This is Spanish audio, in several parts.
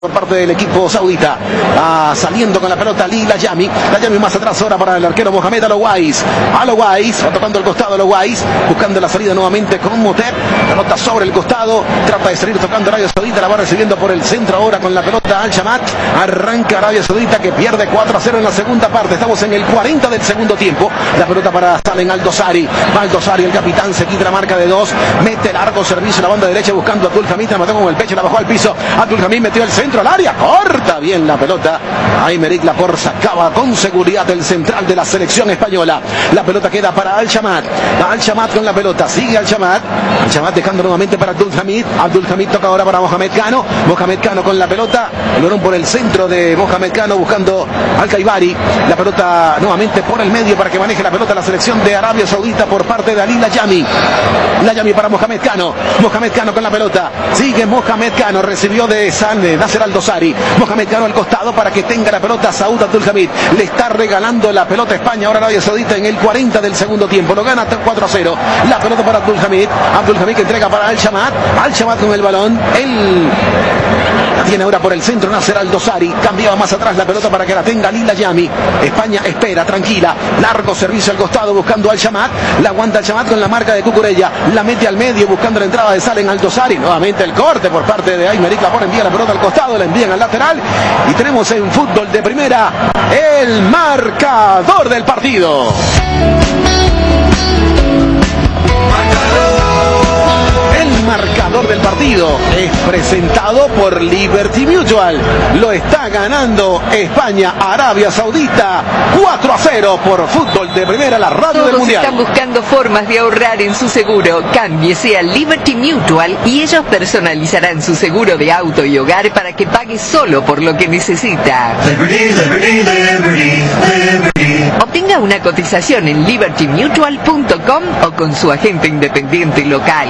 por parte del equipo saudita. Saliendo con la pelota Lila Yami. La Yami más atrás ahora para el arquero Mohamed Alouais. Alouais va tocando el costado. Alouais buscando la salida nuevamente con Motep. Pelota sobre el costado. Trata de salir tocando Arabia Saudita. La va recibiendo por el centro ahora con la pelota Al-Shamat. Arranca Arabia Saudita que pierde 4-0 en la segunda parte. Estamos en el 40 del segundo tiempo. La pelota para Salem Al-Dosari. Al-Dosari, el capitán, se quita la marca de 2. Mete largo servicio a la banda derecha buscando a Abdul Hamid. La mató con el pecho. La bajó al piso. Abdul Hamid metió el centro al área, corta bien la pelota. Aymeric Laporte sacaba con seguridad el central de la selección española. La pelota queda para Al-Shamat. Al-Shamat con la pelota, sigue Al-Shamat. Al-Shamat dejando nuevamente para Abdul Hamid. Abdul Hamid toca ahora para Mohamed Kano. Mohamed Kano con la pelota. El balón por el centro de Mohamed Kano buscando al Kaibari. La pelota nuevamente por el medio para que maneje la pelota la selección de Arabia Saudita por parte de Ali Layami. Layami para Mohamed Kano. Mohamed Kano con la pelota. Sigue Mohamed Kano. Recibió de Nasser Al-Dosari. Mohamed Kano al costado para que tenga la pelota Saud Abdul Hamid. Le está regalando la pelota a España ahora Arabia Saudita en el 40 del segundo tiempo. Lo gana 4-0. La pelota para Abdul Hamid. Abdul Hamid que entrega para Al-Shamat. Al-Shamat con el balón. La tiene ahora por el centro Nasser Al-Dosari. Cambiaba más atrás la pelota para que la tenga Lila Yami. España espera, tranquila. Largo servicio al costado buscando Al-Shamat. La aguanta Al-Shamat con la marca de Cucurella. La mete al medio buscando la entrada de Salem Al-Dosari. Nuevamente el corte por parte de Aymeric Laporte. Envía la pelota al costado, la envían al lateral. Y tenemos en fútbol de primera el marcador del partido. El marcador del partido es presentado por Liberty Mutual. Lo está ganando España, Arabia Saudita 4-0 por fútbol de primera, la radio del mundial. Todos están buscando formas de ahorrar en su seguro. Cámbiese a Liberty Mutual y ellos personalizarán su seguro de auto y hogar para que pague solo por lo que necesita. Obtenga una cotización en libertymutual.com o con su agente independiente local.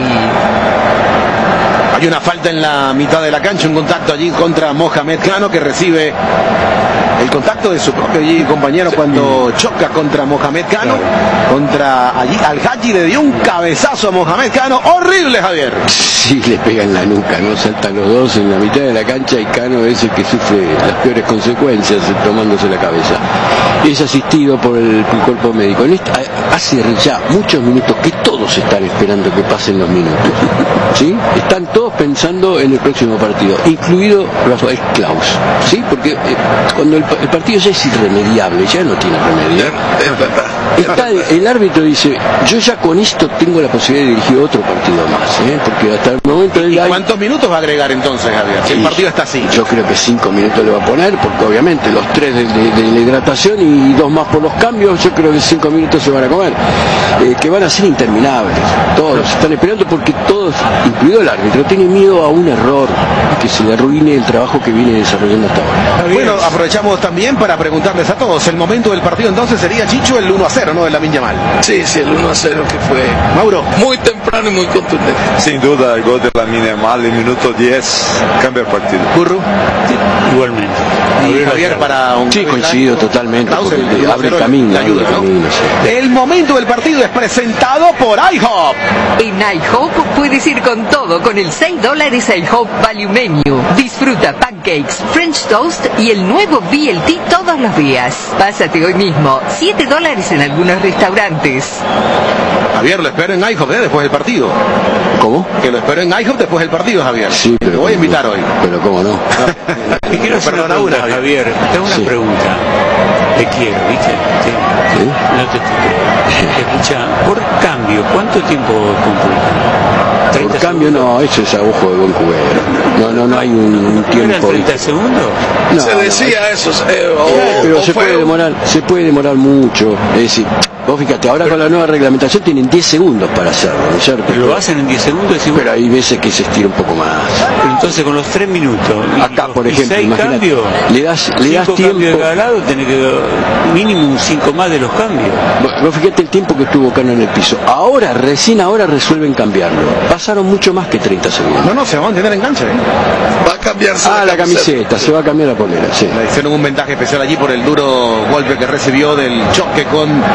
Hay una falta en la mitad de la cancha, un contacto allí contra Mohamed Kano que recibe el contacto de su propio compañero cuando choca contra Mohamed Kano. Contra allí Al-Haji le dio un cabezazo a Mohamed Kano, horrible, Javier. Sí, le pega en la nuca, ¿no? Saltan los dos en la mitad de la cancha y Kano es el que sufre las peores consecuencias tomándose la cabeza. Es asistido por el cuerpo médico. Hace ya muchos minutos que todos están esperando que pasen los minutos, ¿sí? Están todos pensando en el próximo partido, incluido Rafael Klaus, ¿sí? Porque cuando el partido ya es irremediable, ya no tiene remedio. El árbitro dice, yo ya con esto tengo la posibilidad de dirigir otro partido más, porque hasta el momento... ¿Y cuántos minutos va a agregar entonces, Javier? Si el partido está así. Yo creo que 5 minutos le va a poner, porque obviamente los 3 de la hidratación y 2 más por los cambios, yo creo que 5 minutos se van a comer, que van a ser interminables. Todos están esperando porque todos, incluido el árbitro, tienen miedo a un error, que se le arruine el trabajo que viene desarrollando hasta ahora. Bueno, aprovechamos también para preguntarles a todos, el momento del partido entonces sería, Chicho, el 1-0, ¿no? De Lamine Yamal. Sí, el 1-0 que fue Mauro. Muy temprano y muy contundente. Sin duda, el gol de Lamine Yamal en minuto 10 cambia el partido. Burro. Sí, igualmente. Y Javier para un... Sí, coincido totalmente, porque abre el camino, ayuda, ¿no? Sí. El momento del partido es presentado por IHOP. En IHOP puedes ir con todo con el $6 IHOP Value Menu. Disfruta pancakes, French toast y el nuevo BLT todos los días. Pásate hoy mismo. $7 en algunos restaurantes. Javier, lo espero en IHOP después del partido. ¿Cómo? Que lo espero en IHOP después del partido, Javier. Sí, pero te voy a invitar hoy. Pero cómo no. Te quiero hacer una pregunta, Javier. Tengo una pregunta. Te quiero, ¿viste? ¿Sí? No te escucha. Por cambio, ¿cuánto tiempo completo? Por cambio no, eso es a ojo de buen cubero. No hay un tiempo. ¿No eran 30 segundos? No, se decía eso. Pero se puede demorar mucho. Es decir, vos fíjate, ahora con la nueva reglamentación tienen 10 segundos para hacerlo, ¿no es cierto? Pero lo hacen en 10 segundos. Pero hay veces que se estira un poco más. Pero entonces con los 3 minutos. Acá, por ejemplo, imagínate, le das tiempo. De cada lado, tenés que mínimo un 5 más de los cambios. Vos fíjate el tiempo que estuvo Kano en el piso. Recién ahora resuelven cambiarlo. Pasaron mucho más que 30 segundos. No, se va a mantener enganche. Va a cambiarse la camiseta, se va a cambiar la polera, sí. Le hicieron un ventaje especial allí por el duro golpe que recibió del choque con su compañero.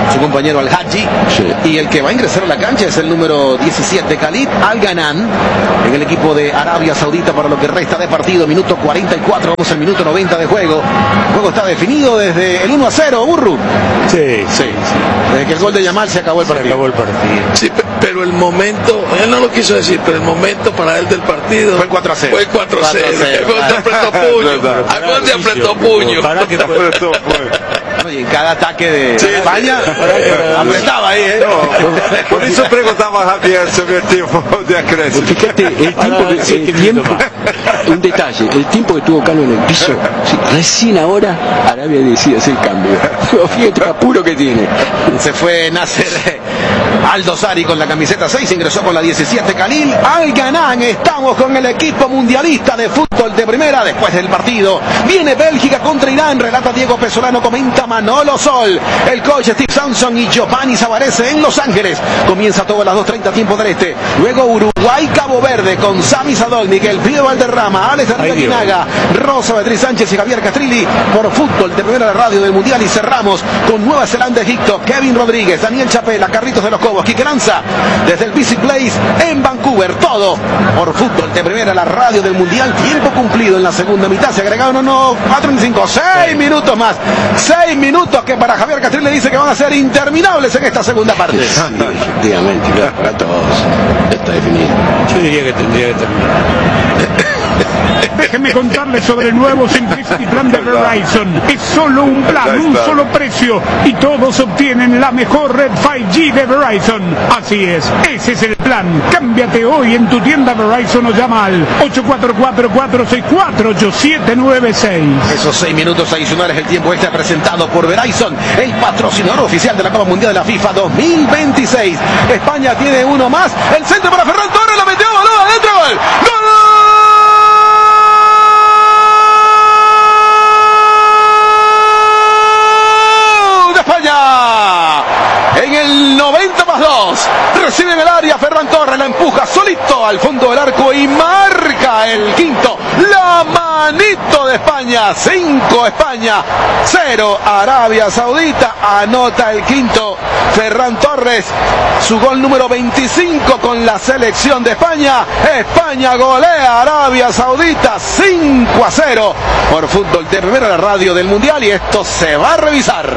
compañero Al-Haji. Sí. Y el que va a ingresar a la cancha es el número 17, Khalid Al-Ganan, en el equipo de Arabia Saudita para lo que resta de partido. Minuto 44, vamos al minuto 90 de juego. El juego está definido desde el 1-0, Burru. Sí. Desde que el gol de Yamal se acabó el partido. Sí, pero el momento, él no lo quiso decir, pero el momento para él del partido Fue 4-0. Fue 4-0. Algo te apretó puño. Para que fue. Y en cada ataque de España apretaba ahí, Por eso preguntaba a Javier sobre el tiempo de acréscimo. Fíjate, el tiempo, un detalle, el tiempo que tuvo Cano en el piso, sí, recién ahora Arabia decide hacer el cambio. Fíjate el apuro que tiene. Se fue Nasser Al-Dosari con la camiseta 6, ingresó con la 17, Khalid Al-Ganan. Estamos con el equipo mundialista de fútbol de primera después del partido. Viene Bélgica contra Irán, relata Diego Pesolano, comenta Manolo Sol, el coach Steve Sampson y Giovanni Savarese en Los Ángeles. Comienza todo a las 2:30 tiempo del este. Luego Uruguay, Cabo Verde con Sami Sadolnik, el Pío Valderrama, Alex Arriaga, Rosa Beatriz Sánchez y Javier Castrilli por fútbol de primera radio del mundial. Y cerramos con Nueva Zelanda, Egipto, Kevin Rodríguez, Daniel Chapela, Carritos de los Cobos, Quique Lanza desde el BC Place en Vancouver. Todo por fútbol de primera, la radio del mundial. Tiempo cumplido en la segunda mitad. Se agregaron 6 minutos más. 6 minutos que para Javier Castrilli le dice que van a ser interminables en esta segunda parte. Sí, efectivamente, claro, para todos está definido. Yo diría que tendría que terminar. Déjenme contarles sobre el nuevo Simplicity Plan de Verizon. Es solo un plan, un solo precio y todos obtienen la mejor red 5G de Verizon. Así es, ese es el plan. Cámbiate hoy en tu tienda Verizon o llama al 844-464-8796. Esos 6 minutos adicionales, el tiempo extra presentado por Verizon, el patrocinador oficial de la Copa Mundial de la FIFA 2026. España tiene uno más. El centro para Ferran Torres, lo metió, balón adentro, gol. ¡Gol! En el 90+2 recibe en el área Ferran Torres, la empuja solito al fondo del arco y marca el quinto. La manito de España. 5 España, 0 Arabia Saudita. Anota el quinto Ferran Torres, su gol número 25 con la selección de España. España golea a Arabia Saudita 5-0 por fútbol de primera, la radio del mundial, y esto se va a revisar.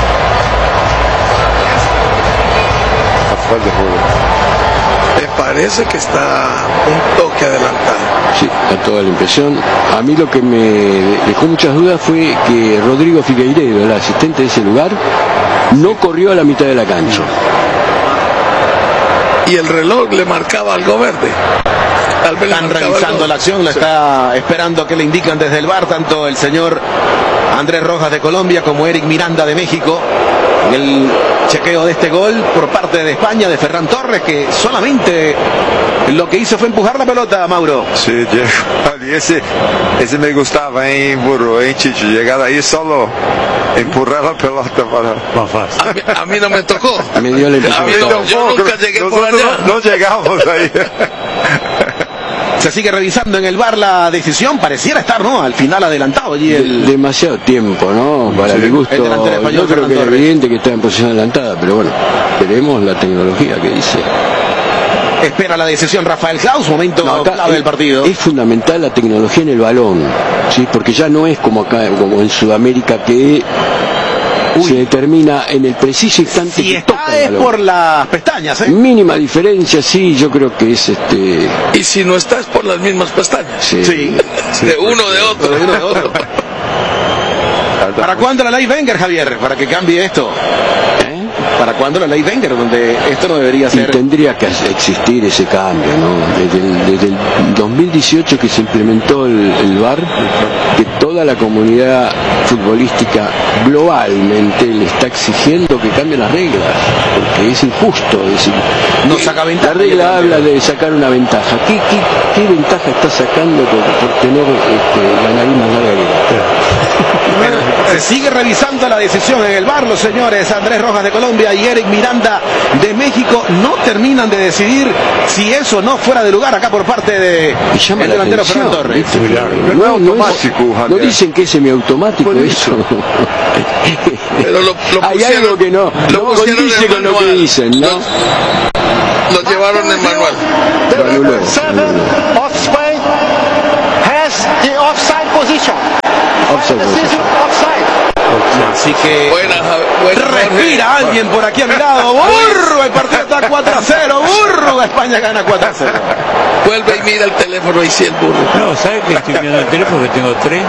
Me parece que está un toque adelantado. Sí, da toda la impresión. A mí lo que me dejó muchas dudas fue que Rodrigo Figueiredo, el asistente de ese lugar, no corrió a la mitad de la cancha. Y el reloj le marcaba algo verde. Están revisando la acción, la está esperando que le indican desde el VAR, tanto el señor Andrés Rojas de Colombia como Eric Miranda de México. El chequeo de este gol por parte de España, de Ferran Torres, que solamente lo que hizo fue empujar la pelota, Mauro. Sí, ese me gustaba, Burro, Chicho, llegar ahí solo, empurrar la pelota para... Más fácil. A mí no me tocó. Me dio la impresión. Yo nunca llegué por allá. No llegamos ahí. Se sigue revisando en el VAR la decisión, pareciera estar, ¿no?, al final adelantado allí demasiado tiempo, ¿no? Para mi gusto. el delantero español, Yo creo que es Torres. evidente que está en posición adelantada, pero bueno, veremos la tecnología que dice. Espera la decisión Rafael Klaus, momento clave del partido. Es fundamental la tecnología en el balón, ¿sí? Porque ya no es como acá, como en Sudamérica, que se determina en el preciso instante Si que está toca el es balón. por las pestañas, ¿eh? Mínima diferencia, sí, yo creo que es Y si no estás por las mismas pestañas. sí. Sí. De uno de otro. De uno de otro. ¿Para cuándo la ley Wenger, Javier? Para que cambie esto. ¿Eh? ¿Para cuándo la ley Wenger? Donde esto no debería Y ser. tendría que existir ese cambio, ¿no? Desde el 2018 que se implementó el VAR, que toda la comunidad futbolística globalmente le está exigiendo que cambien las reglas, porque es injusto. Es decir, No saca ventaja. la regla habla de sacar una ventaja. ¿Qué ventaja está sacando por tener la nariz más larga que la otra? Se sigue revisando la decisión en el VAR, los señores Andrés Rojas de Colombia y Eric Miranda de México no terminan de decidir si eso no fuera de lugar acá por parte de el delantero Fernando Torres. No dicen que es semiautomático eso. Pero lo hay algo que no condice con lo que dicen, ¿no? Lo llevaron en manual. Así que buena, respira alguien por aquí a mi lado. Burro, el partido está 4-0. Burro, España gana 4-0. Vuelve y mira el teléfono y si el burro. No, ¿sabes que estoy viendo el teléfono que tengo 3?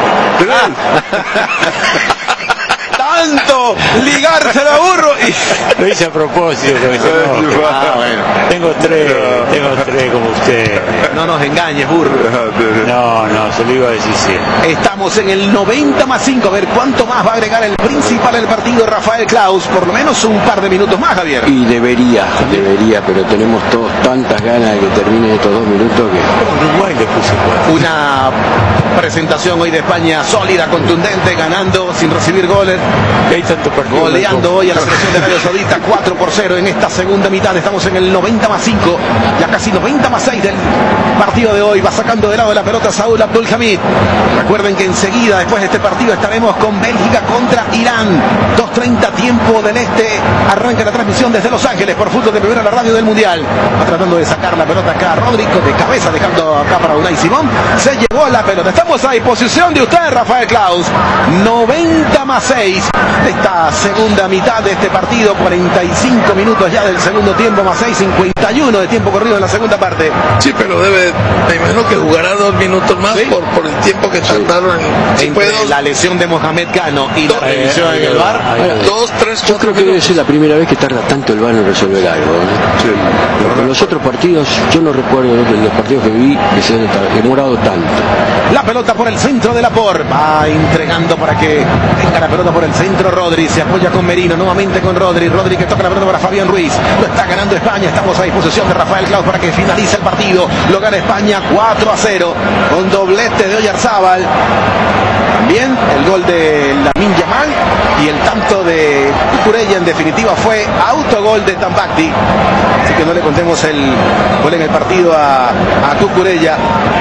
Tanto ligárselo a burro y... Lo hice a propósito, porque tengo 3 como usted. No nos engañes, burro. No, se lo iba a decir siempre. Estamos en el 90+5. A ver cuánto más va a agregar el principal del partido, Rafael Claus. Por lo menos un par de minutos más, Javier. Y debería, pero tenemos todos tantas ganas de que terminen estos 2 minutos que... Uruguay le puse una presentación hoy de España sólida, contundente, ganando sin recibir goles. Hay tanto partido. Goleando hoy a la selección de Arabia Saudita 4-0 en esta segunda mitad. Estamos en el 90+5, ya casi 90+6 del partido de hoy. Va sacando de lado de la pelota Saúl Abdulhamid. Recuerden que enseguida, después de este partido, estaremos con Bélgica contra Irán. 2:30 tiempo del este. Arranca la transmisión desde Los Ángeles por Fútbol de Primera, la radio del Mundial. Va tratando de sacar la pelota acá Rodrigo de cabeza, dejando acá para Unai Simón. Se llevó la pelota. Estamos a disposición de usted, Rafael Claus. 90+6 de esta segunda mitad de este partido. 45 minutos ya del segundo tiempo más 6, 51 de tiempo corrido en la segunda parte. Sí, pero me imagino que jugará 2 minutos más, ¿sí? por el tiempo que tardaron entre la lesión de Mohamed Cano y la revisión en el VAR. 2, 3, 4 yo creo que debe ser la primera vez que tarda tanto el VAR en resolver algo, ¿no? Sí. En los otros partidos, yo no recuerdo de los partidos que vi que se haya demorado tanto. La pelota por el centro de Laporte, va entregando para que venga la pelota por el centro. Rodri se apoya con Merino, nuevamente con Rodri que toca la pelota para Fabián Ruiz. Lo está ganando España. Estamos a disposición de Rafael Claus para que finalice el partido. Lo gana España 4-0 con doblete de Oyarzábal. También el gol de Lamine Yamal y el tanto de Cucurella. En definitiva fue autogol de Tambacti. Así que no le contemos el gol en el partido a Cucurella.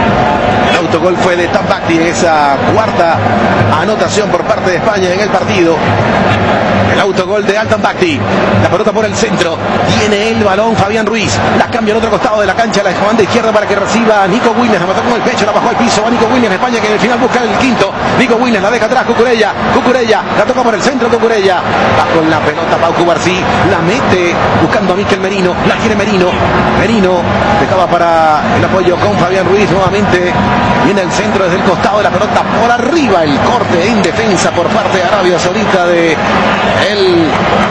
El autogol fue de Tambacti en esa cuarta anotación por parte de España en el partido. El autogol de Al-Tambacti. La pelota por el centro. Tiene el balón Fabián Ruiz. La cambia al otro costado de la cancha. La banda izquierda para que reciba Nico Williams. La mató con el pecho. La bajó al piso. Va Nico Williams. España que en el final busca el quinto. Nico Williams la deja atrás. Cucurella. La toca por el centro. Cucurella. Va con la pelota Pau Cubarsí. La mete buscando a Mikel Merino. La tiene Merino. Dejaba para el apoyo con Fabián Ruiz. Nuevamente viene el centro desde el costado de la pelota por arriba. El corte en defensa por parte de Arabia Saudita de el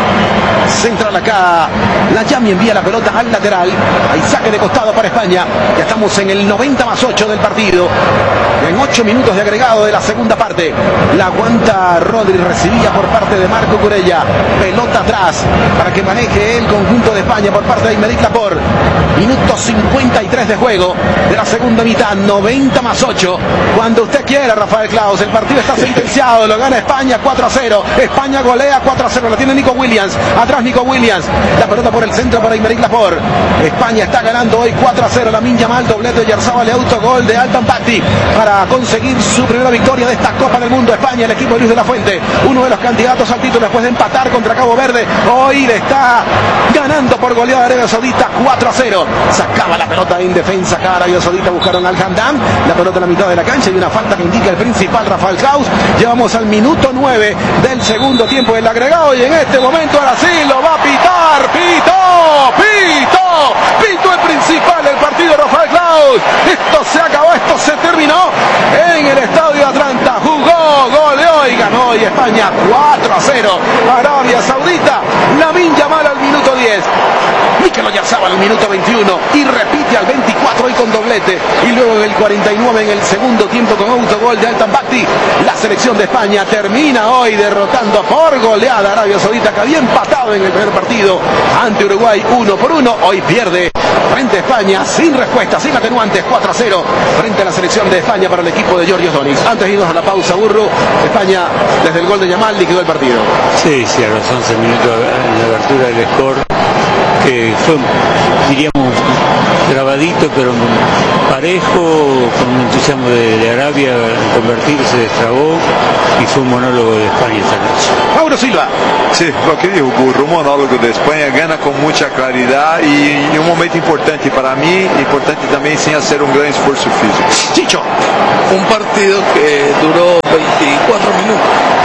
central acá. La Yami envía la pelota al lateral. Hay saque de costado para España. Ya estamos en el 90+8 del partido. En 8 minutos de agregado de la segunda parte. La aguanta Rodri, recibía por parte de Marco Cucurella. Pelota atrás para que maneje el conjunto de España por parte de Aymeric Laporte. Minuto 53 de juego de la segunda mitad. 90+8. Cuando usted quiera, Rafael Claus. El partido está sentenciado. Lo gana España 4-0. España golea 4-0. La tiene Nico Williams. Atrás Nico Williams. La pelota por el centro para Aymeric Laporte. España está ganando hoy 4-0. Lamine Yamal, doblete de Oyarzábal y autogol de Al-Tambacti para conseguir su primera victoria de esta Copa del Mundo. España, el equipo de Luis de la Fuente, uno de los candidatos al título después de empatar contra Cabo Verde. Hoy le está ganando por goleada a Arabia Saudita 4-0. Sacaba la pelota en defensa acá Arabia Saudita. Buscaron al Hamdan. La pelota en la mitad de la cancha y una falta que indica el principal Rafael Claus. Llevamos al minuto 9 del segundo tiempo del agregado y en este momento ahora sí lo va a pitar. Pito el principal del partido, Rafael Claus. Esto se acabó, esto se terminó en el estadio Atlanta. Jugó, goleó y ganó y España 4-0. Arabia Saudita. Lamine Yamal al minuto 10. Mikel Oyarzábal al minuto 21 y repite al 24 y con doblete. Y luego en el 49 en el segundo tiempo con autogol de Al-Tambacti. La selección de España termina hoy derrotando por goleada a Arabia Saudita, que había empatado en el primer partido ante Uruguay 1-1. Hoy pierde frente a España, sin respuesta, sin atenuantes, 4-0 frente a la selección de España para el equipo de Giorgio Donis. Antes de irnos a la pausa, Burro, España desde el gol de Yamal liquidó el partido. Sí, a los 11 minutos en la abertura del score, que fue, diríamos, grabadito, pero parejo, con un entusiasmo de Arabia, convertirse, se destrabó y fue un monólogo de España esta noche. Mauro Silva. Sí, lo que dijo Burro, un monólogo de España, gana con mucha claridad y en un momento importante para mí, importante también sin hacer un gran esfuerzo físico. Chicho. Un partido que duró 24 minutos.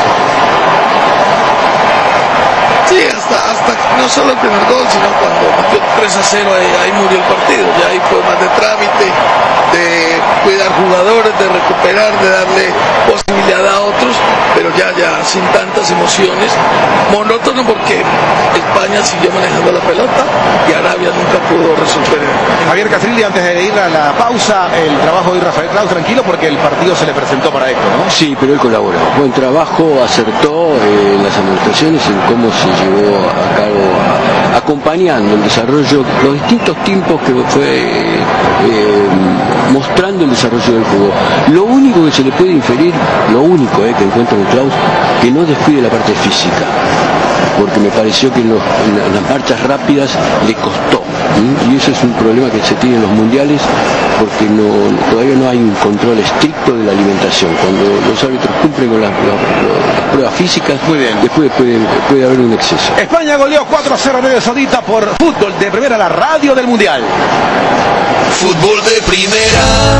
Sí, hasta no solo el primer gol, sino cuando metió 3-0, ahí murió el partido. Ya ahí fue más de trámite, de cuidar jugadores, de recuperar, de darle posibilidad a otros, pero ya sin tantas emociones. Monótono porque España siguió manejando la pelota y Arabia nunca pudo resolver. Javier Castrilli, antes de ir a la pausa, el trabajo de Rafael Claus, tranquilo porque el partido se le presentó para esto, ¿no? Sí, pero él colaboró. Buen trabajo, acertó en las administraciones, en cómo se llevó a cabo, acompañando el desarrollo, los distintos tiempos que fue mostrando el desarrollo del juego. Lo único que se le puede inferir, lo único que encuentro en Claus, que no descuide la parte física, porque me pareció que en las marchas rápidas le costó, y eso es un problema que se tiene en los mundiales, porque todavía no hay un control estricto de la alimentación. Cuando los árbitros cumplen con las pruebas físicas, muy bien, después puede haber un exceso. España goleó 4-0 a Arabia Saudita por Fútbol de Primera, la radio del Mundial. Fútbol de Primera.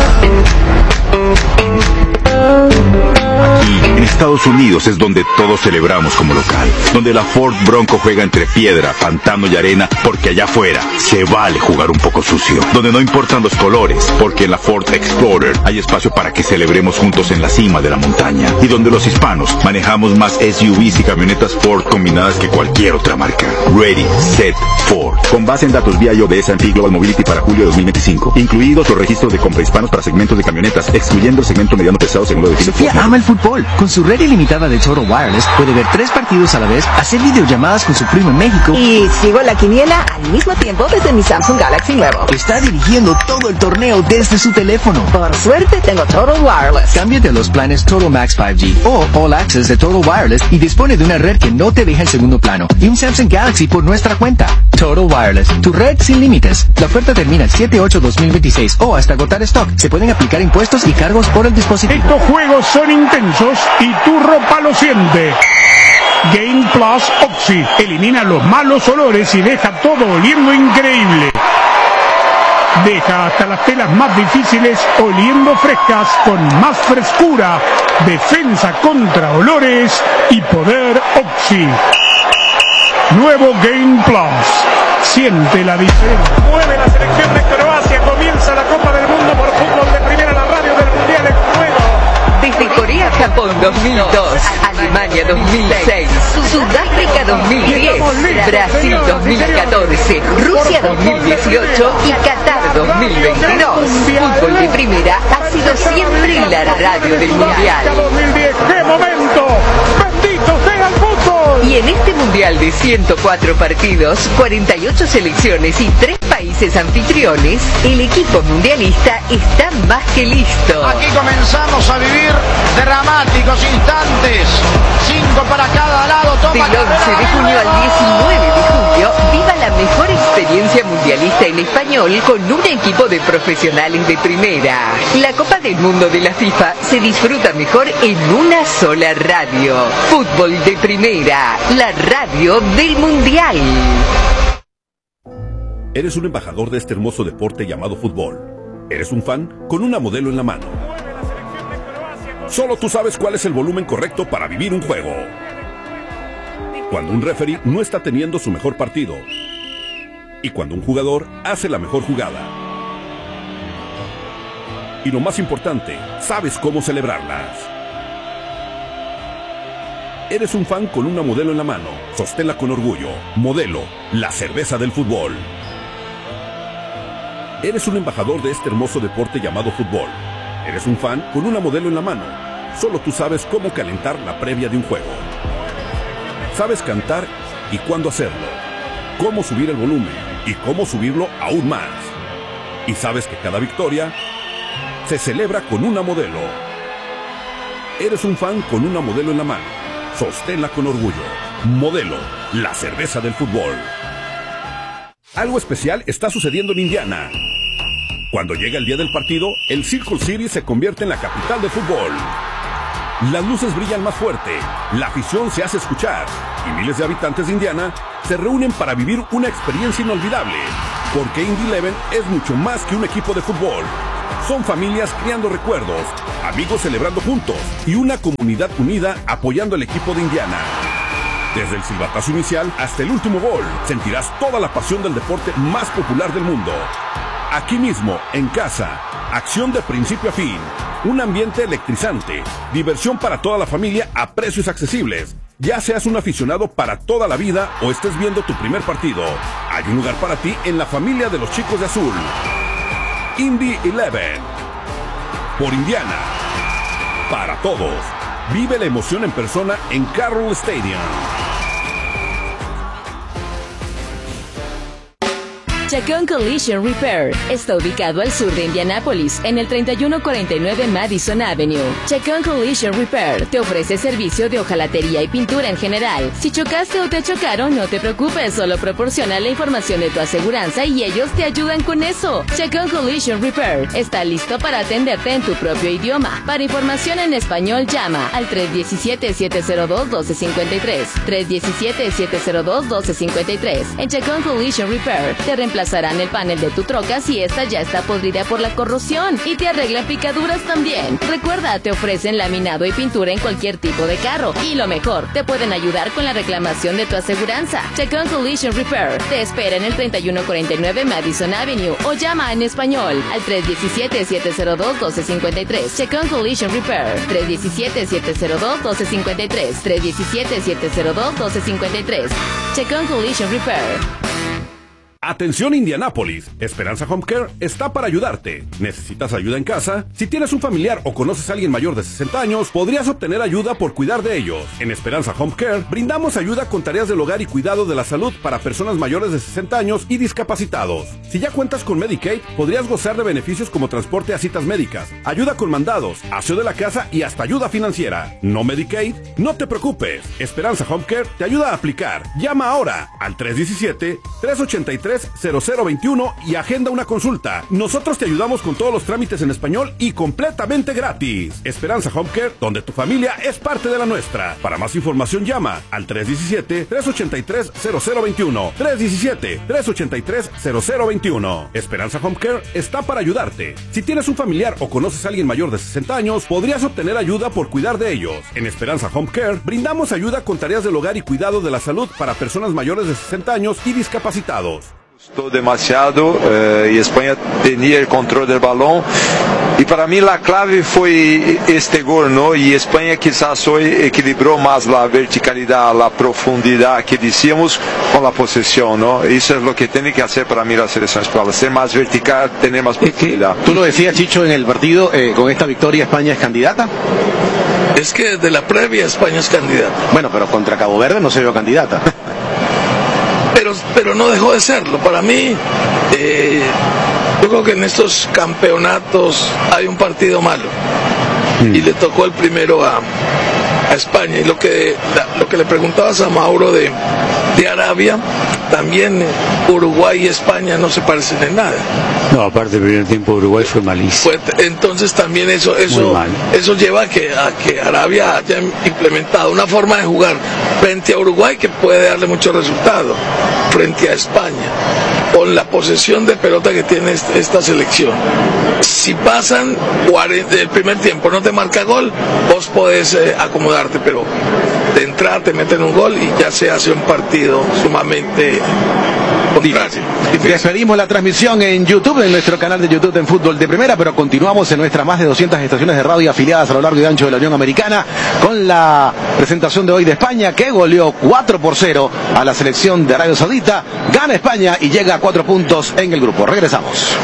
Aquí, en Estados Unidos, es donde todos celebramos como local, donde la Ford Bronco juega entre piedra, pantano y arena, porque allá afuera se vale jugar un poco sucio, donde no importan los colores, porque en la Ford Explorer hay espacio para que celebremos juntos en la cima de la montaña, y donde los hispanos manejamos más SUVs y camionetas Ford combinadas que cualquier otra marca. Ready, Set, Ford. Con base en datos BIO de S&P Global Mobility para julio de 2025, incluidos los registros de compra hispanos para segmentos de camionetas, excluyendo el segmento mediano pesado según lo define Sofía ama el fútbol. Con su red ilimitada de Total Wireless puede ver 3 partidos a la vez, hacer videollamadas con su primo en México y sigo la quiniela al mismo tiempo desde mi Samsung Galaxy nuevo. Está dirigiendo todo el torneo desde su teléfono. Por suerte tengo Total Wireless. Cámbiate a los planes Total Max 5G o All Access de Total Wireless y dispone de una red que no te deja en segundo plano y un Samsung Galaxy por nuestra cuenta. Total Wireless, tu red sin límites. La oferta termina el 7/8/2026 o hasta agotar stock. Se pueden aplicar impuestos y cargos por el dispositivo. Estos juegos son intensos y tu ropa lo siente. Game Plus Oxy elimina los malos olores y deja todo oliendo increíble. Deja hasta las telas más difíciles oliendo frescas con más frescura, defensa contra olores y poder Oxy. Nuevo Game Plus. Siente la diferencia. Mueve la selección de Croacia. Comienza la Copa del Mundo por Fútbol de Primera, la radio del Mundial en juego. Desde Corea, Japón 2002, Alemania 2006, Sudáfrica 2010, Brasil 2014, Rusia 2018 y Qatar 2022. Fútbol de Primera ha sido siempre la radio del Mundial. 2010, ¡qué momento! ¡Bendito sea el fútbol! Y en este Mundial de 104 partidos, 48 selecciones y 3 países anfitriones, el equipo mundialista está más que listo. Aquí comenzamos a vivir dramáticos instantes. 5 para cada lado. Del 11 de junio al 19 de julio, viva la mejor experiencia mundialista en español con un equipo de profesionales de primera. La Copa del Mundo de la FIFA se disfruta mejor en una sola radio. Fútbol de Primera, la radio del Mundial. Eres un embajador de este hermoso deporte llamado fútbol. Eres un fan con una modelo en la mano. Solo tú sabes cuál es el volumen correcto para vivir un juego. Cuando un referee no está teniendo su mejor partido. Y cuando un jugador hace la mejor jugada. Y lo más importante, sabes cómo celebrarlas. Eres un fan con una modelo en la mano. Sosténla con orgullo. Modelo, la cerveza del fútbol. Eres un embajador de este hermoso deporte llamado fútbol. Eres un fan con una modelo en la mano. Solo tú sabes cómo calentar la previa de un juego. Sabes cantar y cuándo hacerlo. Cómo subir el volumen y cómo subirlo aún más. Y sabes que cada victoria se celebra con una Modelo. Eres un fan con una Modelo en la mano. Sosténla con orgullo. Modelo, la cerveza del fútbol. Algo especial está sucediendo en Indiana. Cuando llega el día del partido, el Circle City se convierte en la capital del fútbol. Las luces brillan más fuerte, la afición se hace escuchar y miles de habitantes de Indiana se reúnen para vivir una experiencia inolvidable. Porque Indy 11 es mucho más que un equipo de fútbol. Son familias creando recuerdos, amigos celebrando juntos y una comunidad unida apoyando al equipo de Indiana. Desde el silbatazo inicial hasta el último gol, sentirás toda la pasión del deporte más popular del mundo. Aquí mismo, en casa, acción de principio a fin, un ambiente electrizante, diversión para toda la familia a precios accesibles. Ya seas un aficionado para toda la vida o estés viendo tu primer partido, hay un lugar para ti en la familia de los chicos de azul. Indy 11. Por Indiana. Para todos. Vive la emoción en persona en Carroll Stadium. Chacón Collision Repair está ubicado al sur de Indianápolis, en el 3149 Madison Avenue. Chacón Collision Repair te ofrece servicio de hojalatería y pintura en general. Si chocaste o te chocaron, no te preocupes, solo proporciona la información de tu aseguranza y ellos te ayudan con eso. Chacón Collision Repair está listo para atenderte en tu propio idioma. Para información en español, llama al 317-702-1253. 317-702-1253. En Chacón Collision Repair te reemplazarán el panel de tu troca si esta ya está podrida por la corrosión y te arreglan picaduras también. Recuerda, te ofrecen laminado y pintura en cualquier tipo de carro y lo mejor, te pueden ayudar con la reclamación de tu aseguranza. Chacón Collision Repair te espera en el 3149 Madison Avenue o llama en español al 317-702-1253. Chacón Collision Repair 317-702-1253. 317-702-1253. Chacón Collision Repair. Atención Indianápolis, Esperanza Home Care está para ayudarte. ¿Necesitas ayuda en casa? Si tienes un familiar o conoces a alguien mayor de 60 años, podrías obtener ayuda por cuidar de ellos. En Esperanza Home Care brindamos ayuda con tareas del hogar y cuidado de la salud para personas mayores de 60 años y discapacitados. Si ya cuentas con Medicaid, podrías gozar de beneficios como transporte a citas médicas, ayuda con mandados, aseo de la casa y hasta ayuda financiera. ¿No Medicaid? No te preocupes. Esperanza Home Care te ayuda a aplicar. Llama ahora al 317-383-0021 y agenda una consulta. Nosotros te ayudamos con todos los trámites en español y completamente gratis. Esperanza Home Care, donde tu familia es parte de la nuestra. Para más información llama al 317-383-0021. 317-383-0021. Esperanza Home Care está para ayudarte. Si tienes un familiar o conoces a alguien mayor de 60 años, podrías obtener ayuda por cuidar de ellos. En Esperanza Home Care brindamos ayuda con tareas del hogar y cuidado de la salud para personas mayores de 60 años y discapacitados. Gustó demasiado y España tenía el control del balón y para mí la clave fue este gol, ¿no? Y España quizás hoy equilibró más la verticalidad, la profundidad que decíamos con la posesión, ¿no? Eso es lo que tiene que hacer para mí la selección española, ser más vertical, tener más profundidad. Tú lo decías, Chicho, en el partido, con esta victoria España es candidata. Es que desde la previa España es candidata. Bueno, pero contra Cabo Verde no se vio candidata. Pero no dejó de serlo. Para mí, yo creo que en estos campeonatos hay un partido malo y le tocó el primero a España. Y lo que le preguntabas a Mauro de Arabia, también Uruguay y España no se parecen en nada. No, aparte el primer tiempo Uruguay fue malísimo. Entonces también eso lleva a que Arabia haya implementado una forma de jugar frente a Uruguay que puede darle mucho resultado frente a España con la posesión de pelota que tiene esta selección. Si pasan el primer tiempo no te marca gol, vos podés acomodarte, pero de entrada te meten un gol y ya se hace un partido sumamente contrario. Despedimos la transmisión en YouTube, en nuestro canal de YouTube en Fútbol de Primera, pero continuamos en nuestras más de 200 estaciones de radio afiliadas a lo largo y ancho de la Unión Americana con la presentación de hoy de España, que goleó 4-0 a la selección de Arabia Saudita. Gana España y llega a 4 puntos en el grupo. Regresamos.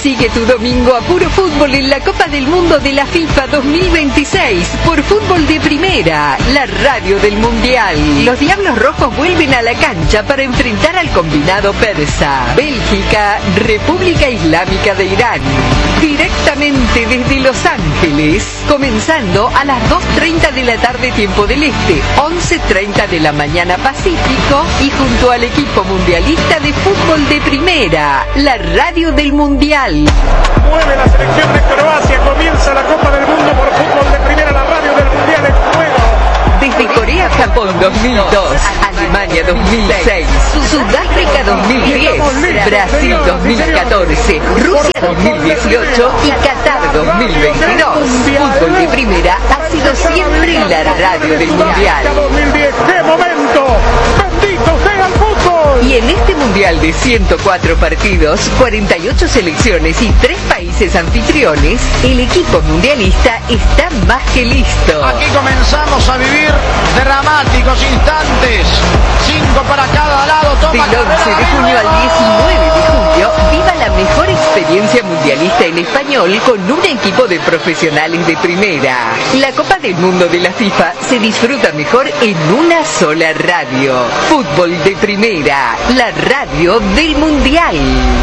Sigue tu domingo a puro fútbol en la Copa del Mundo de la FIFA 2026 por Fútbol de Primera, la radio del Mundial. Los Diablos Rojos vuelven a la cancha para enfrentar al combinado persa. Bélgica, República Islámica de Irán. Directamente desde Los Ángeles, comenzando a las 2:30 de la tarde tiempo del Este, 11:30 de la mañana Pacífico, y junto al equipo mundialista de Fútbol de Primera, la radio del Mundial. Mueve la selección de Croacia, comienza la Copa del Mundo por Fútbol de Primera, la radio del Mundial en juego. Desde Corea-Japón 2002, Alemania 2006, Sudáfrica 2010, Brasil 2014, Rusia 2018 y Qatar 2022. Fútbol de Primera ha sido siempre la radio del Mundial. 2010, ¡qué momento! ¡Bendito sea el fútbol! Y en este Mundial de 104 partidos, 48 selecciones y 3 países anfitriones, el equipo mundialista está más que listo. Aquí comenzamos a vivir dramáticos instantes. 5 para cada lado. Toma Del 11 de junio al 19 de julio, viva la mejor experiencia mundialista en español con un equipo de profesionales de primera. La Copa del Mundo de la FIFA se disfruta mejor en una sola radio. Fútbol de Primera, la radio del Mundial.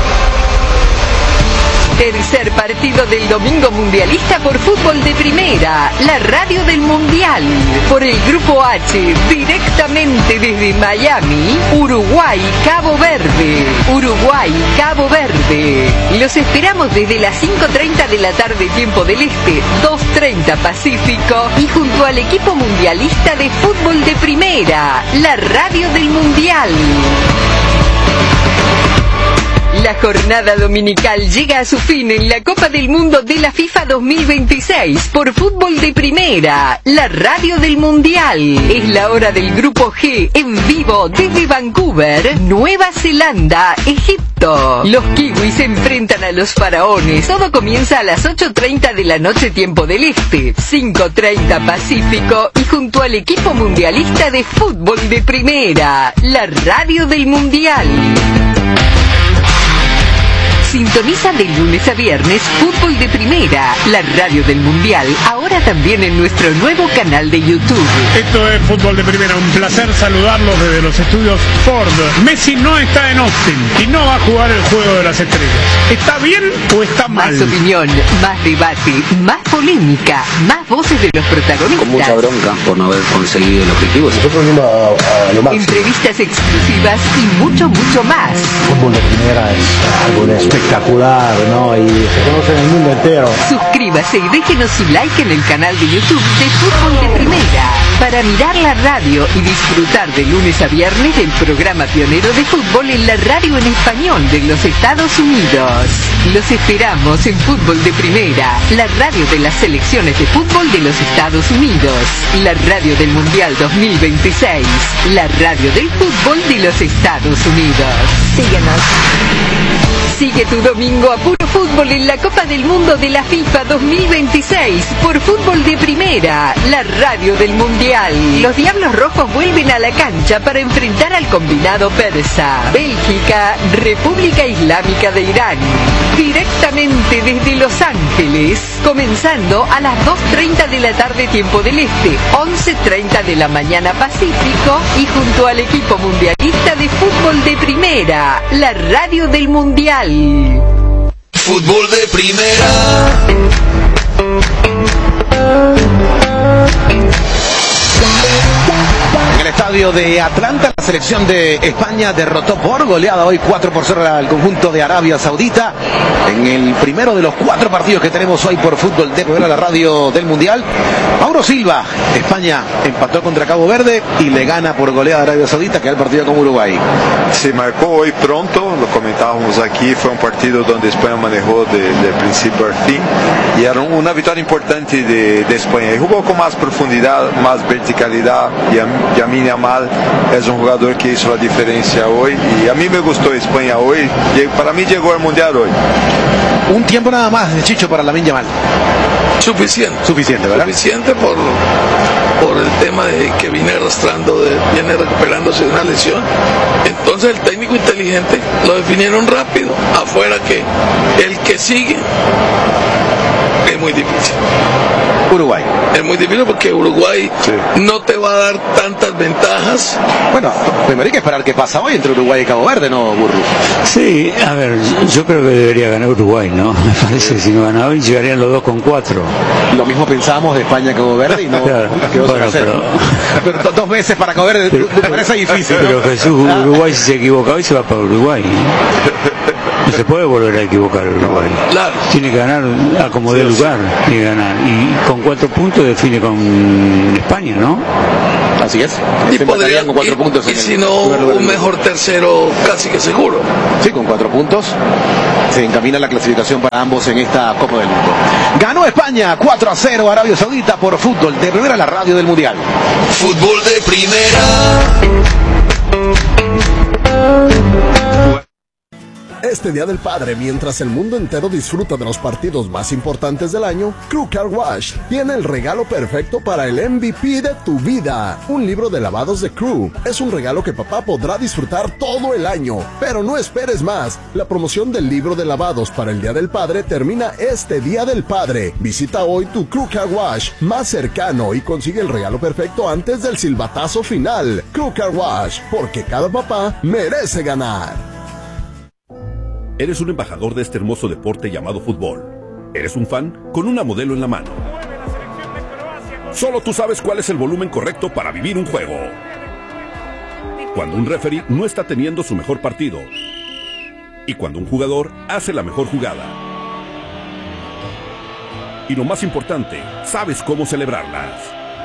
Tercer partido del domingo mundialista por Fútbol de Primera, la radio del Mundial. Por el Grupo H, directamente desde Miami, Uruguay, Cabo Verde. Uruguay, Cabo Verde. Los esperamos desde las 5:30 de la tarde tiempo del Este, 2:30 Pacífico, y junto al equipo mundialista de Fútbol de Primera, la radio del Mundial. La jornada dominical llega a su fin en la Copa del Mundo de la FIFA 2026 por Fútbol de Primera, la radio del Mundial. Es la hora del Grupo G en vivo desde Vancouver, Nueva Zelanda, Egipto. Los kiwis se enfrentan a los faraones. Todo comienza a las 8:30 de la noche tiempo del Este, 5:30 Pacífico, y junto al equipo mundialista de Fútbol de Primera, la radio del Mundial. Sintoniza de lunes a viernes Fútbol de Primera, la radio del Mundial, ahora también en nuestro nuevo canal de YouTube. Esto es Fútbol de Primera, un placer saludarlos desde los estudios Ford. Messi no está en Austin y no va a jugar el Juego de las Estrellas. ¿Está bien o está mal? Más opinión, más debate, más polémica, más voces de los protagonistas. Con mucha bronca por no haber conseguido el objetivo. Nosotros venimos a lo máximo. Entrevistas exclusivas y mucho, mucho más. Fútbol de Primera es algo espectacular, ¿no? Y se conoce en el mundo entero. Suscríbase y déjenos su like en el canal de YouTube de Fútbol de Primera para mirar la radio y disfrutar de lunes a viernes del programa pionero de fútbol en la radio en español de los Estados Unidos. Los esperamos en Fútbol de Primera, la radio de las selecciones de fútbol de los Estados Unidos, la radio del Mundial 2026, la radio del fútbol de los Estados Unidos. Síguenos. Sigue tu domingo a puro fútbol en la Copa del Mundo de la FIFA 2026 por Fútbol de Primera, la radio del Mundial. Los Diablos Rojos vuelven a la cancha para enfrentar al combinado persa. Bélgica, República Islámica de Irán. Directamente desde Los Ángeles, comenzando a las 2:30 de la tarde tiempo del Este, 11:30 de la mañana Pacífico, y junto al equipo mundialista de Fútbol de Primera, la radio del Mundial. Fútbol de Primera. En el estadio de Atlanta, la selección de España derrotó por goleada hoy 4-0 al conjunto de Arabia Saudita en el primero de los 4 partidos que tenemos hoy por Fútbol de Primera, la radio del Mundial. Mauro Silva, España empató contra Cabo Verde y le gana por goleada a Arabia Saudita, que es el partido con Uruguay. Se marcó hoy pronto, lo comentábamos aquí, fue un partido donde España manejó de principio al fin y era una victoria importante de España. Y jugó con más profundidad, más verticalidad, y a mí Lamine Yamal es un jugador que hizo la diferencia hoy y a mí me gustó España hoy. Para mí llegó al Mundial hoy. Un tiempo nada más de Chicho para Lamine Yamal. Suficiente, ¿verdad? Suficiente por el tema de que viene viene recuperándose de una lesión. Entonces el técnico inteligente lo definieron rápido, afuera que el que sigue es muy difícil. Uruguay. Es muy difícil porque Uruguay no te va a dar tantas ventajas. Bueno, primero hay que esperar qué pasa hoy entre Uruguay y Cabo Verde, ¿no, Burru? Sí, a ver, yo creo que debería ganar Uruguay, ¿no? Me parece que si no gana hoy llegarían los dos con 4. Lo mismo pensábamos de España Cabo Verde y no quedó bueno, pero 2 veces para Cabo Verde me parece difícil, ¿no? Pero Jesús, Uruguay si se equivoca hoy se va para Uruguay. No se puede volver a equivocar Uruguay. Claro. Tiene que ganar a como dé lugar, tiene que ganar. Y con 4 puntos define con España, ¿no? Así es. Y podrían con 4 puntos. Y si no, un mejor tercero casi que seguro. Sí, con 4 puntos se encamina la clasificación para ambos en esta Copa del Mundo. Ganó España 4-0 a Arabia Saudita por fútbol. De primera la radio del Mundial. Fútbol de primera. Este Día del Padre, mientras el mundo entero disfruta de los partidos más importantes del año, Crew Car Wash tiene el regalo perfecto para el MVP de tu vida. Un libro de lavados de Crew. Es un regalo que papá podrá disfrutar todo el año. Pero no esperes más. La promoción del libro de lavados para el Día del Padre termina este Día del Padre. Visita hoy tu Crew Car Wash más cercano y consigue el regalo perfecto antes del silbatazo final. Crew Car Wash, porque cada papá merece ganar. Eres un embajador de este hermoso deporte llamado fútbol. Eres un fan con una modelo en la mano. Solo tú sabes cuál es el volumen correcto para vivir un juego. Cuando un referee no está teniendo su mejor partido. Y cuando un jugador hace la mejor jugada. Y lo más importante, sabes cómo celebrarlas.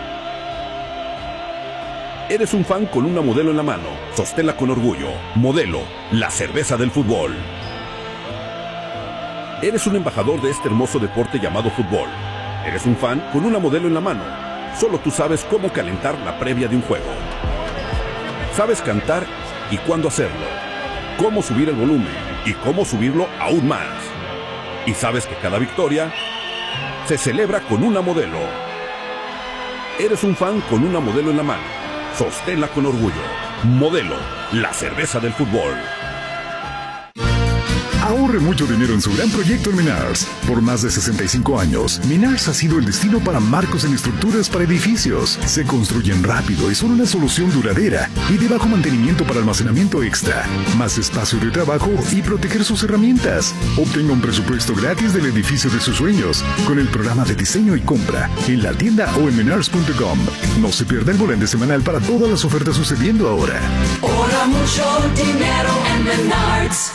Eres un fan con una modelo en la mano. Sosténla con orgullo. Modelo, la cerveza del fútbol. Eres un embajador de este hermoso deporte llamado fútbol. Eres un fan con una modelo en la mano. Solo tú sabes cómo calentar la previa de un juego. Sabes cantar y cuándo hacerlo. Cómo subir el volumen y cómo subirlo aún más. Y sabes que cada victoria se celebra con una modelo. Eres un fan con una modelo en la mano. Sosténla con orgullo. Modelo, la cerveza del fútbol. Ahorre mucho dinero en su gran proyecto en Menards. Por más de 65 años, Menards ha sido el destino para marcos en estructuras para edificios. Se construyen rápido y son una solución duradera y de bajo mantenimiento para almacenamiento extra, más espacio de trabajo y proteger sus herramientas. Obtenga un presupuesto gratis del edificio de sus sueños con el programa de diseño y compra en la tienda o en menards.com. No se pierda el volante semanal para todas las ofertas sucediendo ahora. Ahorra mucho dinero en Menards.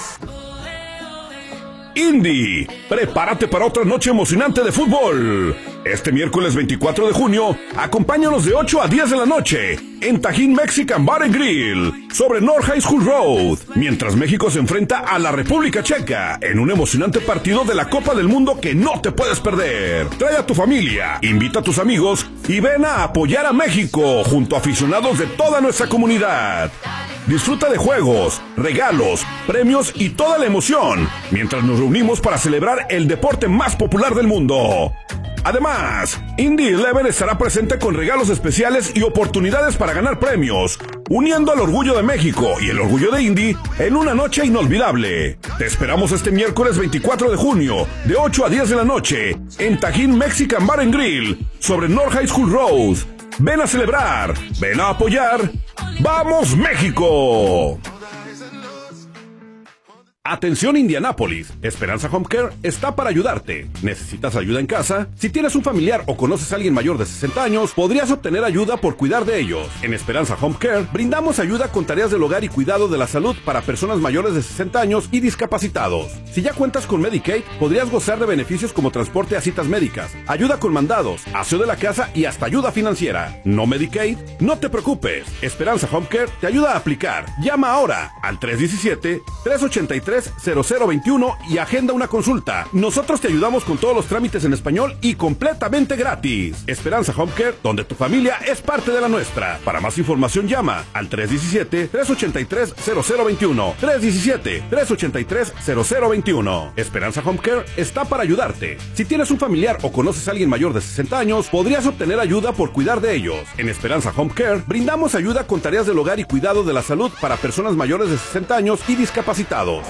Indy, prepárate para otra noche emocionante de fútbol. Este miércoles 24 de junio, acompáñanos de 8 a 10 de la noche en Tajín Mexican Bar and Grill sobre North High School Road, mientras México se enfrenta a la República Checa en un emocionante partido de la Copa del Mundo que no te puedes perder. Trae a tu familia, invita a tus amigos y ven a apoyar a México junto a aficionados de toda nuestra comunidad. Disfruta de juegos, regalos, premios y toda la emoción mientras nos reunimos para celebrar el deporte más popular del mundo. Además, Indy 11 estará presente con regalos especiales y oportunidades para ganar premios, uniendo al orgullo de México y el orgullo de Indy en una noche inolvidable. Te esperamos este miércoles 24 de junio, de 8 a 10 de la noche, en Tajín Mexican Bar and Grill, sobre North High School Road. Ven a celebrar, ven a apoyar. ¡Vamos, México! Atención Indianápolis, Esperanza Home Care está para ayudarte. ¿Necesitas ayuda en casa? Si tienes un familiar o conoces a alguien mayor de 60 años, podrías obtener ayuda por cuidar de ellos. En Esperanza Home Care brindamos ayuda con tareas del hogar y cuidado de la salud para personas mayores de 60 años y discapacitados. Si ya cuentas con Medicaid, podrías gozar de beneficios como transporte a citas médicas, ayuda con mandados, aseo de la casa y hasta ayuda financiera. ¿No Medicaid? No te preocupes. Esperanza Home Care te ayuda a aplicar. Llama ahora al 317-383 383-0021 y agenda una consulta. Nosotros te ayudamos con todos los trámites en español y completamente gratis. Esperanza Home Care, donde tu familia es parte de la nuestra. Para más información llama al 317-383-0021. 317-383-0021. Esperanza Home Care está para ayudarte. Si tienes un familiar o conoces a alguien mayor de 60 años, podrías obtener ayuda por cuidar de ellos. En Esperanza Home Care brindamos ayuda con tareas del hogar y cuidado de la salud para personas mayores de 60 años y discapacitados.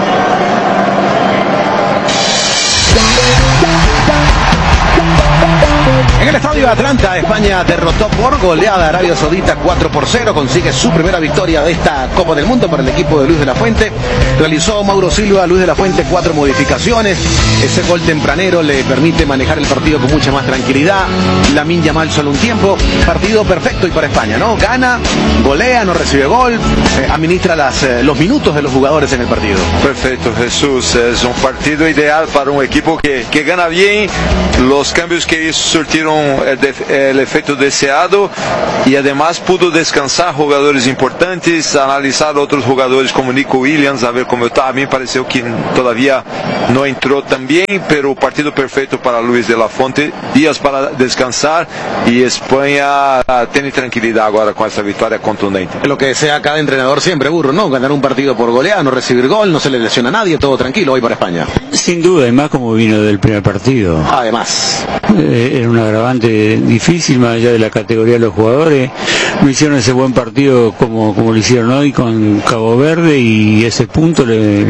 En el estadio de Atlanta, España derrotó por goleada a Arabia Saudita 4-0, consigue su primera victoria de esta Copa del Mundo para el equipo de Luis de la Fuente. Realizó Mauro Silva a Luis de la Fuente 4 modificaciones. Ese gol tempranero le permite manejar el partido con mucha más tranquilidad. Lamine Yamal solo un tiempo. Partido perfecto y para España, ¿no? Gana, golea, no recibe gol, administra los minutos de los jugadores en el partido. Perfecto, Jesús. Es un partido ideal para un equipo que gana bien. Los cambios que hizo surtieron el efecto deseado y además pudo descansar jugadores importantes, analizar otros jugadores como Nico Williams, a ver cómo está. A mí me pareció que todavía no entró tan bien, pero partido perfecto para Luis de la Fuente, días para descansar y España tiene tranquilidad ahora con esta victoria contundente. Lo que desea cada entrenador siempre, Burro, ¿no? Ganar un partido por goleada, no recibir gol, no se le lesiona a nadie, todo tranquilo hoy para España. Sin duda, además como vino del primer partido. Además. Era un agravante difícil, más allá de la categoría de los jugadores. No hicieron ese buen partido como lo hicieron hoy con Cabo Verde y ese punto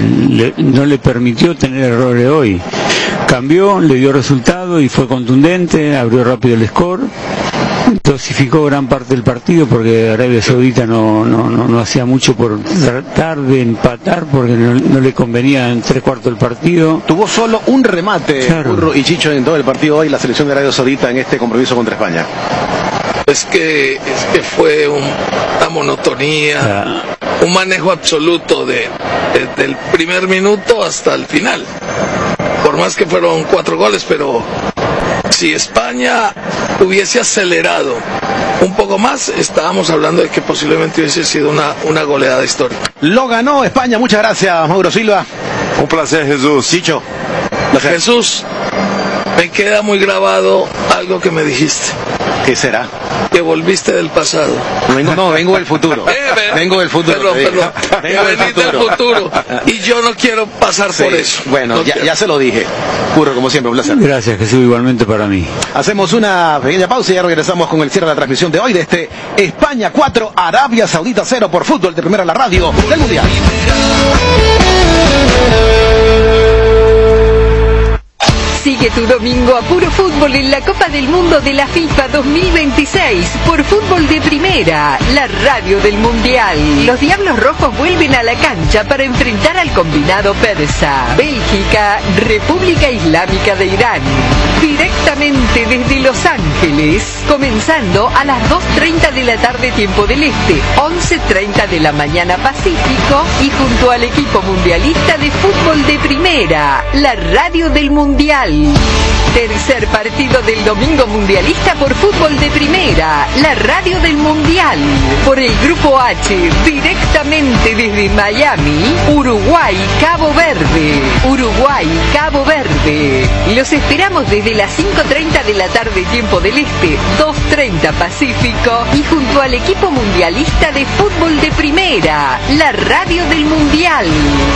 no le permitió tener errores hoy. Cambió, le dio resultado y fue contundente, abrió rápido el score. Dosificó gran parte del partido porque Arabia Saudita no hacía mucho por tratar de empatar porque no le convenía en 3/4 del partido. Tuvo solo un remate, claro. Burro y Chicho, en todo el partido hoy la selección de Arabia Saudita en este compromiso contra España. Es que fue una monotonía, un manejo absoluto desde el primer minuto hasta el final. Por más que fueron 4 goles, pero si España hubiese acelerado un poco más, estábamos hablando de que posiblemente hubiese sido una goleada histórica. Lo ganó España, muchas gracias, Mauro Silva. Un placer, Jesús. Chicho. Jesús, me queda muy grabado algo que me dijiste. ¿Qué será? Que volviste del pasado. Vengo del futuro. Vengo del futuro. Perdón. Veniste del futuro. Y yo no quiero pasar por eso. Bueno, ya se lo dije. Burro, como siempre, un placer. Gracias, Jesús, igualmente para mí. Hacemos una pequeña pausa y ya regresamos con el cierre de la transmisión de hoy de este España 4, Arabia Saudita 0 por Fútbol de Primera, la radio del Mundial. Sigue tu domingo a puro fútbol en la Copa del Mundo de la FIFA 2026 por Fútbol de Primera, la radio del Mundial. Los Diablos Rojos vuelven a la cancha para enfrentar al combinado persa, Bélgica, República Islámica de Irán. Directamente desde Los Ángeles, comenzando a las 2:30 de la tarde tiempo del Este, 11:30 de la mañana Pacífico y junto al equipo mundialista de Fútbol de Primera, la radio del Mundial. Tercer partido del domingo mundialista por Fútbol de Primera, la radio del Mundial. Por el Grupo H, directamente desde Miami, Uruguay, Cabo Verde. Uruguay, Cabo Verde. Los esperamos desde las 5:30 de la tarde tiempo del Este, 2:30 Pacífico y junto al equipo mundialista de Fútbol de Primera, la radio del Mundial.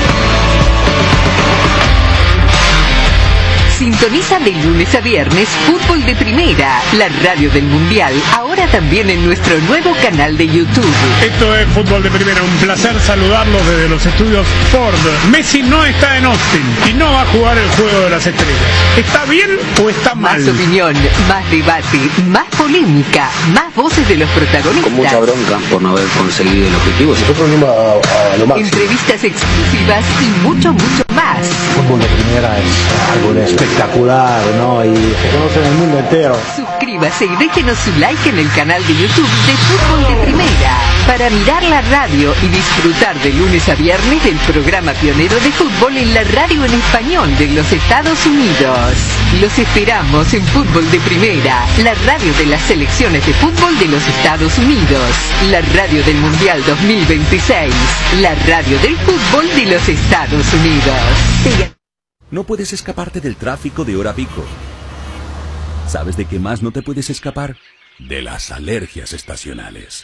Sintoniza de lunes a viernes Fútbol de Primera, la radio del Mundial, ahora también en nuestro nuevo canal de YouTube. Esto es Fútbol de Primera, un placer saludarlos desde los estudios Ford. Messi no está en Austin y no va a jugar el Juego de las Estrellas. ¿Está bien o está mal? Más opinión, más debate, más polémica, más voces de los protagonistas. Con mucha bronca por no haber conseguido el objetivo. Nosotros venimos a lo máximo. Entrevistas exclusivas y mucho más. Fútbol de Primera es algo espectacular, ¿no? Y se conoce en el mundo entero. Suscríbase y déjenos su like en el canal de YouTube de Fútbol de Primera. para mirar la radio y disfrutar de lunes a viernes del programa pionero de fútbol en la radio en español de los Estados Unidos. Los esperamos en Fútbol de Primera, la radio de las selecciones de fútbol de los Estados Unidos, la radio del Mundial 2026, la radio del fútbol de los Estados Unidos. No puedes escaparte del tráfico de hora pico. ¿Sabes de qué más no te puedes escapar? De las alergias estacionales.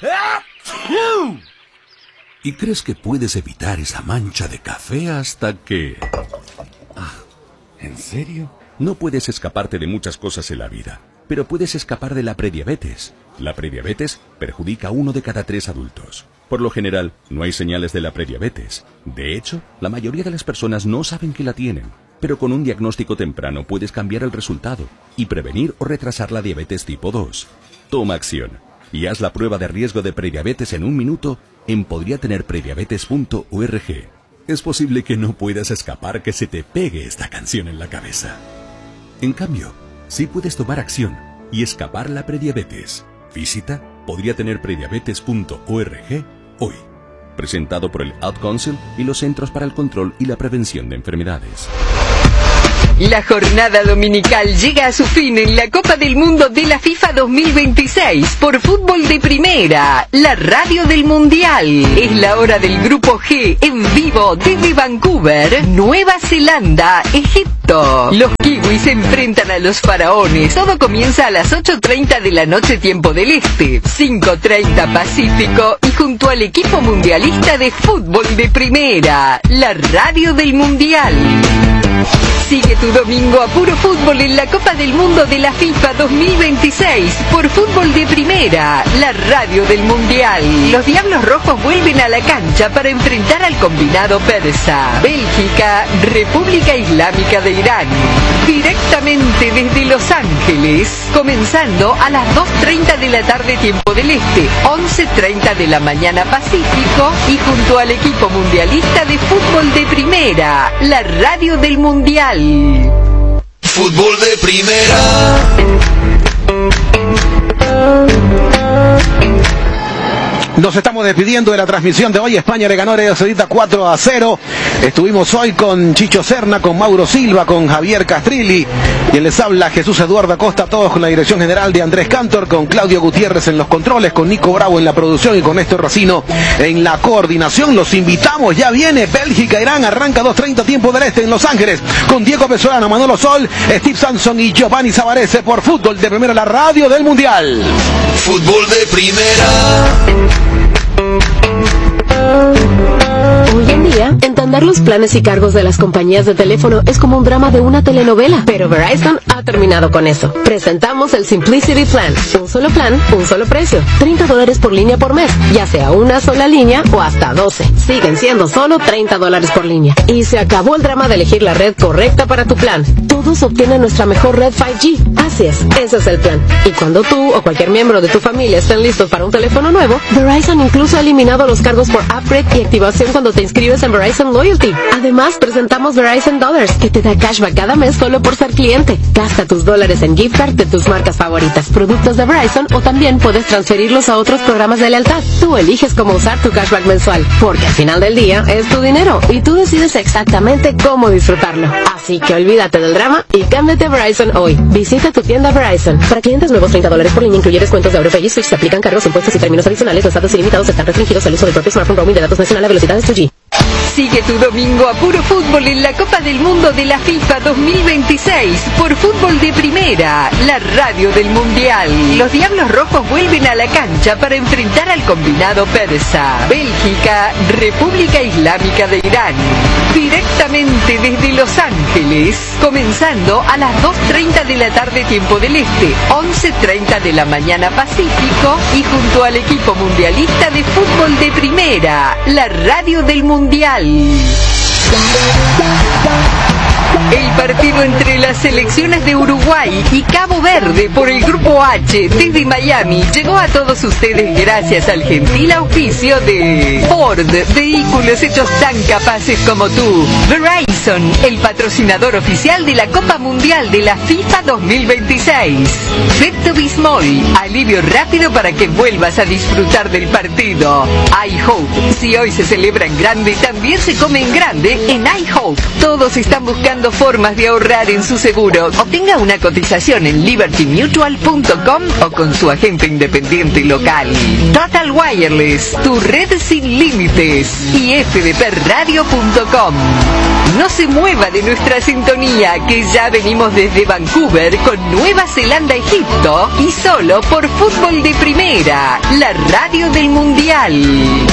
¿Y crees que puedes evitar esa mancha de café hasta que... ¿En serio? No puedes escaparte de muchas cosas en la vida, pero puedes escapar de la prediabetes. La prediabetes perjudica a 1 de cada 3 adultos. Por lo general, no hay señales de la prediabetes. De hecho, la mayoría de las personas no saben que la tienen. Pero con un diagnóstico temprano puedes cambiar el resultado y prevenir o retrasar la diabetes tipo 2. Toma acción y haz la prueba de riesgo de prediabetes en 1 minuto en podriatenerprediabetes.org. Es posible que no puedas escapar que se te pegue esta canción en la cabeza. En cambio, sí puedes tomar acción y escapar la prediabetes. Visita podriatenerprediabetes.org hoy. Presentado por el Ad Council y los Centros para el Control y la Prevención de Enfermedades. La jornada dominical llega a su fin en la Copa del Mundo de la FIFA 2026 por Fútbol de Primera, la radio del Mundial. Es la hora del Grupo G en vivo desde Vancouver, Nueva Zelanda, Egipto. Los kiwis se enfrentan a los faraones. Todo comienza a las 8:30 de la noche tiempo del Este, 5:30 Pacífico y junto al equipo mundialista de Fútbol de Primera, la radio del Mundial. Sigue tu domingo a puro fútbol en la Copa del Mundo de la FIFA 2026 por Fútbol de Primera, la radio del Mundial. Los Diablos Rojos vuelven a la cancha para enfrentar al combinado persa, Bélgica, República Islámica de Irán. Directamente desde Los Ángeles, comenzando a las 2:30 de la tarde tiempo del Este, 11:30 de la mañana Pacífico y junto al equipo mundialista de Fútbol de Primera, la radio del Mundial. Fútbol de Primera. Nos estamos despidiendo de la transmisión de hoy. España le ganó a Arabia Saudita 4-0. Estuvimos hoy con Chicho Serna, con Mauro Silva, con Javier Castrilli. Y les habla Jesús Eduardo Acosta, todos con la dirección general de Andrés Cantor, con Claudio Gutiérrez en los controles, con Nico Bravo en la producción y con Néstor Racino en la coordinación. Los invitamos, ya viene Bélgica-Irán, arranca 2:30 tiempo del Este en Los Ángeles, con Diego Pesolano, Manolo Sol, Steve Sanson y Giovanni Savarese por Fútbol de Primera, la radio del Mundial. Fútbol de Primera. Hoy en día, entender los planes y cargos de las compañías de teléfono es como un drama de una telenovela, pero Verizon ha terminado con eso. Presentamos el Simplicity Plan, un solo plan, un solo precio, $30 por línea por mes, ya sea una sola línea o hasta 12. Siguen siendo solo $30 por línea. Y se acabó el drama de elegir la red correcta para tu plan. Todos obtienen nuestra mejor red 5G. Así es, ese es el plan. Y cuando tú o cualquier miembro de tu familia estén listos para un teléfono nuevo, Verizon incluso ha eliminado los cargos por upgrade y activación cuando te inscribes en Verizon Loyalty. Además, presentamos Verizon Dollars, que te da cashback cada mes solo por ser cliente. Gasta tus dólares en gift card de tus marcas favoritas, productos de Verizon, o también puedes transferirlos a otros programas de lealtad. Tú eliges cómo usar tu cashback mensual, porque al final del día es tu dinero y tú decides exactamente cómo disfrutarlo. Así que olvídate del drama y cámbiate a Verizon hoy. Visita tu tienda Verizon. Para clientes nuevos, $30 por línea, incluye descuentos de AuroPay y Switch. Se aplican cargos, impuestos y términos adicionales. Los datos ilimitados están restringidos al uso del propio smartphone. Roaming de datos nacional a velocidades 2G. Sigue tu domingo a puro fútbol en la Copa del Mundo de la FIFA 2026 por Fútbol de Primera, la radio del Mundial. Los Diablos Rojos vuelven a la cancha para enfrentar al combinado persa, Bélgica, República Islámica de Irán. Directamente desde Los Ángeles, comenzando a las 2:30 de la tarde tiempo del Este, 11:30 de la mañana Pacífico y junto al equipo mundialista de Fútbol de Primera, la radio del Mundial. El partido entre las selecciones de Uruguay y Cabo Verde por el Grupo H desde Miami llegó a todos ustedes gracias al gentil auspicio de Ford, vehículos hechos tan capaces como tú. Verizon, el patrocinador oficial de la Copa Mundial de la FIFA 2026. Pepto Bismol, alivio rápido para que vuelvas a disfrutar del partido. iHope, si hoy se celebra en grande, también se come en grande en iHope. Todos están buscando formas de ahorrar en su seguro. Obtenga una cotización en libertymutual.com o con su agente independiente local. Total Wireless, tu red sin límites. Y fdpradio.com. No se mueva de nuestra sintonía, que ya venimos desde Vancouver con Nueva Zelanda, Egipto, y solo por Fútbol de Primera, la radio del Mundial.